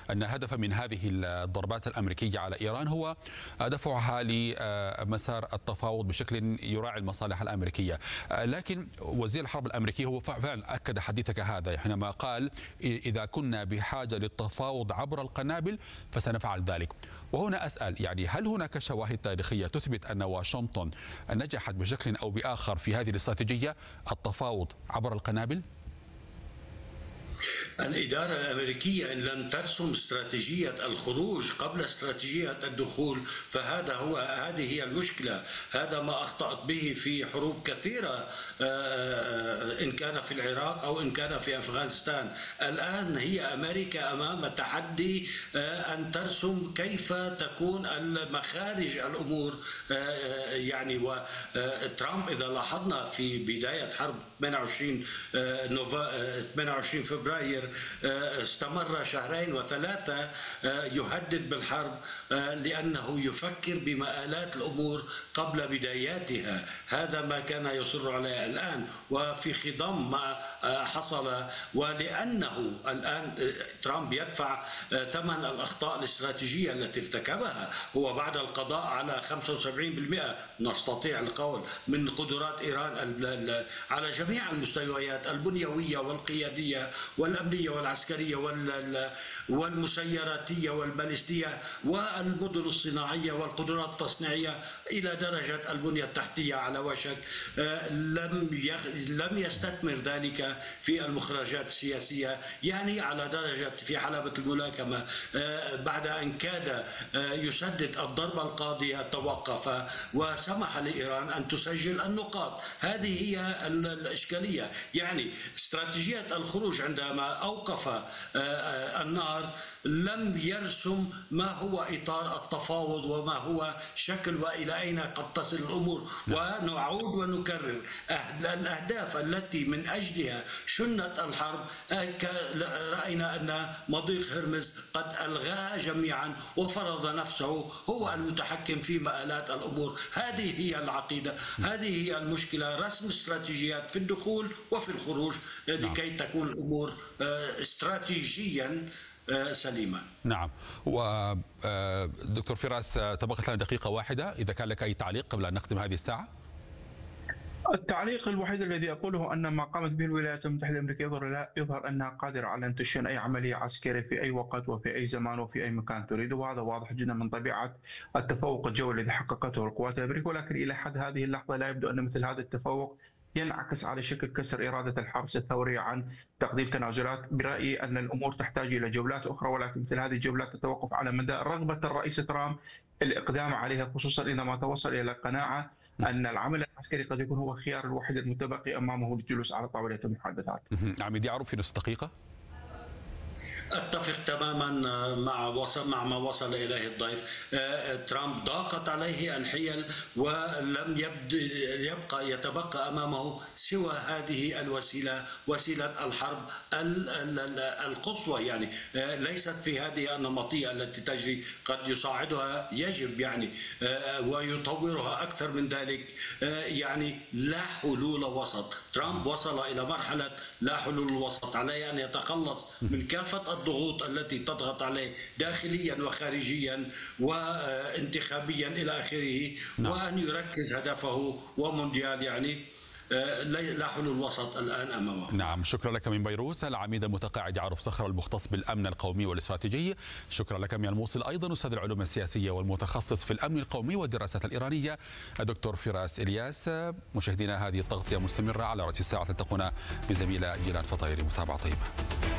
أن الهدف من هذه الضربات الأمريكية على إيران هو دفعها لمسار التفاوض بشكل يراعي المصالح الأمريكية. لكن وزير الحرب الأمريكي هو فعلا أكد حديثك هذا حينما قال إذا كنا بحاجة للتفاوض عبر القنابل فسنفعل ذلك. وهنا أسأل، يعني هل هناك شواهد تاريخية تثبت أن واشنطن نجحت بشكل أو بآخر في هذه الاستراتيجية التفاوض عبر القنابل؟ الإدارة الأمريكية إن لم ترسم استراتيجية الخروج قبل استراتيجية الدخول هذه هي المشكلة. هذا ما أخطأت به في حروب كثيرة، إن كان في العراق أو إن كان في أفغانستان. الآن هي أمريكا أمام تحدي أن ترسم كيف تكون المخارج الأمور. يعني وترامب إذا لاحظنا في بداية حرب 28 فبراير استمر شهرين وثلاثة يهدد بالحرب لأنه يفكر بمآلات الأمور قبل بداياتها. هذا ما كان يصر عليه الآن وفي خضم ما حصل، ولأنه الآن ترامب يدفع ثمن الأخطاء الاستراتيجية التي ارتكبها. هو بعد القضاء على 75% نستطيع القول من قدرات إيران على جميع المستويات البنيوية والقيادية والأمنية والعسكرية والمسيراتية والبالستية والمدن الصناعية والقدرات التصنيعية إلى درجة البنية التحتية على وشك. لم يستثمر ذلك في المخرجات السياسية، يعني على درجة في حلبة الملاكمة بعد أن كاد يسدد الضربة القاضية توقف وسمح لإيران أن تسجل النقاط. هذه هي الإشكالية. يعني استراتيجية الخروج عندما أوقف النار لم يرسم ما هو إطار التفاوض وما هو شكل وإلى أين قد تصل الأمور. ونعود ونكرر الأهداف التي من أجلها شنت الحرب. رأينا أن مضيق هرمز قد ألغاها جميعا وفرض نفسه هو المتحكم في مآلات الأمور. هذه هي العقيدة، هذه هي المشكلة. رسم استراتيجيات في الدخول وفي الخروج لكي تكون الأمور استراتيجيا سليمة. نعم. ودكتور فراس تبقت لنا دقيقة واحدة، إذا كان لك أي تعليق قبل أن نختم هذه الساعة. التعليق الوحيد الذي أقوله أن ما قامت به الولايات المتحدة الأمريكية يظهر أنها قادرة على أن تشن أي عملية عسكرية في أي وقت وفي أي زمان وفي أي مكان تريد، وهذا واضح جدا من طبيعة التفوق الجوي الذي حققته القوات الأمريكية. ولكن إلى حد هذه اللحظة لا يبدو أن مثل هذا التفوق ينعكس على شكل كسر إرادة الحرس الثوري عن تقديم تنازلات. برأيي أن الأمور تحتاج إلى جولات أخرى، ولكن مثل هذه الجولات تتوقف على مدى رغبة الرئيس ترامب الإقدام عليها، خصوصا إذا ما توصل إلى قناعة أن العمل العسكري قد يكون هو الخيار الوحيد المتبقي أمامه للجلوس على طاولة المحادثات. عميد يعرب في نصف دقيقة. أتفق تماما مع ما وصل إليه الضيف. ترامب ضاقت عليه الحيل ولم يبقى يتبقى أمامه سوى هذه الوسيلة، وسيلة الحرب القصوى. يعني ليست في هذه النمطية التي تجري، قد يصاعدها يجب يعني ويطورها أكثر من ذلك. يعني لا حلول وسط. ترامب وصل إلى مرحلة لا حلول وسط. عليه أن يتخلص من كافة الضغوط التي تضغط عليه داخليا وخارجيا وانتخابيا إلى آخره، وأن يركز هدفه ومونديال. يعني لا حلول وسط الآن أمامه. نعم، شكرا لك من بيروت العميد المتقاعد يعرف صخر المختص بالأمن القومي والاستراتيجي. شكرا لك من الموصل أيضا أستاذ العلوم السياسية والمتخصص في الأمن القومي والدراسات الإيرانية الدكتور فراس إلياس. مشاهدينا، هذه التغطية مستمرة على رأس الساعة. تلتقونا بزميلة جيلان فطيري. متابعة طيبة.